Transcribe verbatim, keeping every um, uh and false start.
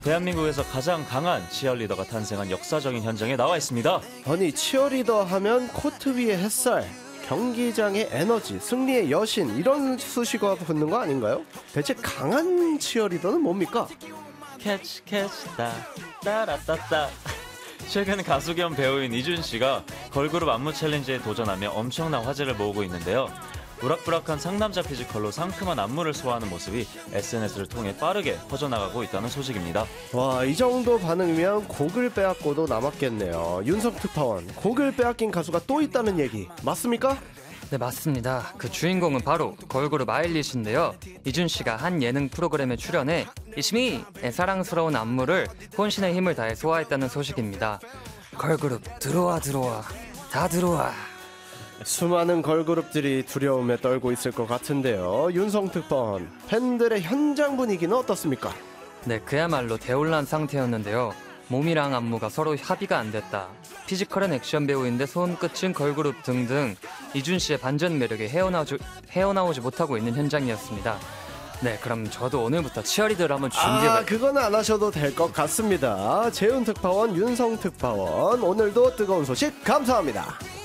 대한민국에서 가장 강한 치어리더가 탄생한 역사적인 현장에 나와 있습니다. 아니, 치어리더 하면 코트 위의 햇살, 경기장의 에너지, 승리의 여신, 이런 수식어가 붙는 거 아닌가요? 대체 강한 치어리더는 뭡니까? 캐치 캐치 따 따라따따. 최근 가수 겸 배우인 이준 씨가 걸그룹 안무 챌린지에 도전하며 엄청난 화제를 모으고 있는데요. 우락부락한 상남자 피지컬로 상큼한 안무를 소화하는 모습이 에스엔에스를 통해 빠르게 퍼져나가고 있다는 소식입니다. 와, 이 정도 반응이면 곡을 빼앗고도 남았겠네요. 윤석 특파원, 곡을 빼앗긴 가수가 또 있다는 얘기 맞습니까? 네, 맞습니다. 그 주인공은 바로 걸그룹 아일리시인데요. 이준 씨가 한 예능 프로그램에 출연해 이시미의 사랑스러운 안무를 혼신의 힘을 다해 소화했다는 소식입니다. 걸그룹 들어와 들어와 다 들어와. 수많은 걸그룹들이 두려움에 떨고 있을 것 같은데요. 윤성 특파원, 팬들의 현장 분위기는 어떻습니까? 네, 그야말로 대혼란 상태였는데요. 몸이랑 안무가 서로 합의가 안 됐다. 피지컬은 액션 배우인데 손끝은 걸그룹 등등 이준 씨의 반전 매력에 헤어나오지, 헤어나오지 못하고 있는 현장이었습니다. 네, 그럼 저도 오늘부터 치어리더를 한번 준비해볼게요. 아, 그건 안 하셔도 될 것 같습니다. 재훈 특파원, 윤성 특파원, 오늘도 뜨거운 소식 감사합니다.